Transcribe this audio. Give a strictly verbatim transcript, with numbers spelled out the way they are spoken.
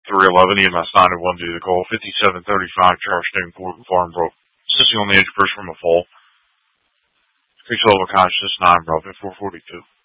three eleven, E M S nine one due to the call. fifty-seven thirty-five, Charles Stone Farmbrook. Assisting on the edge person from a fall. Three twelve conscious, nine, Bravo, four forty-two.